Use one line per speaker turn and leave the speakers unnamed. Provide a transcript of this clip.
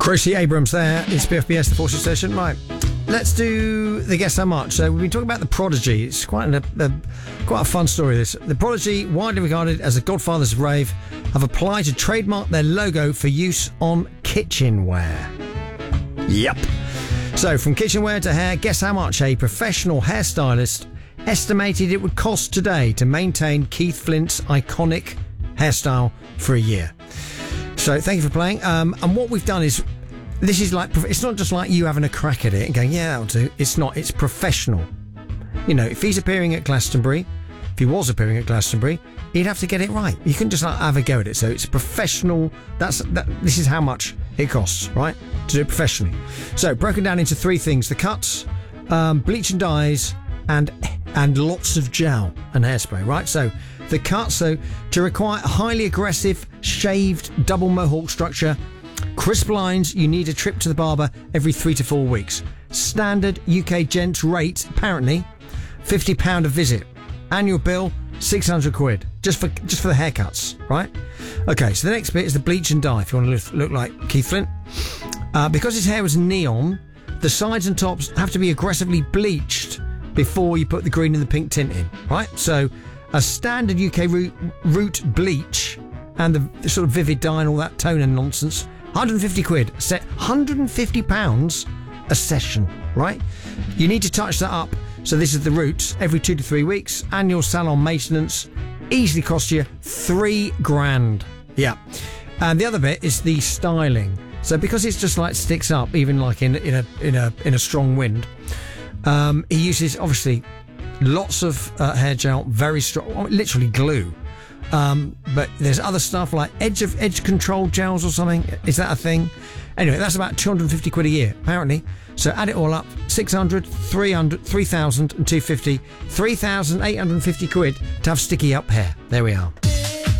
Chrissy Abrams there. It's BFBS, the Forces Session. Right, let's do the Guess How Much. So we've been talking about The Prodigy. It's quite a fun story, this. The Prodigy, widely regarded as the godfathers of rave, have applied to trademark their logo for use on kitchenware. Yep. So from kitchenware to hair, guess how much a professional hairstylist estimated it would cost today to maintain Keith Flint's iconic hairstyle for a year. So thank you for playing. And what we've done is, this is like, it's not just like you having a crack at it and going, yeah, that'll do. It's not. It's professional. You know, if he's appearing at Glastonbury, if he was appearing at Glastonbury, he'd have to get it right. You couldn't just like have a go at it. So it's professional. This is how much it costs, right, to do it professionally. So broken down into three things: the cuts, bleach and dyes, and lots of gel and hairspray, right? So the cut, so to require a highly aggressive shaved double mohawk structure, crisp lines, you need a trip to the barber every 3 to 4 weeks. Standard UK gents rate, apparently, £50 a visit. Annual bill, £600 just for the haircuts, right? Okay, so the next bit is the bleach and dye, if you want to look like Keith Flint. Because his hair was neon, the sides and tops have to be aggressively bleached before you put the green and the pink tint in, right? So a standard UK root bleach and the sort of vivid dye and all that tone and nonsense, £150 set, £150 a session, right? You need to touch that up. So this is the roots every 2 to 3 weeks. Annual salon maintenance easily costs you $3,000. Yeah. And the other bit is the styling. So because it's just like sticks up, even like in a strong wind, he uses obviously lots of hair gel, very strong, literally glue. But there's other stuff like edge control gels or something. Is that a thing? Anyway, that's about £250 a year, apparently. So add it all up, 600, 300, 3,000 and 250, £3,850 to have sticky up hair. There we are.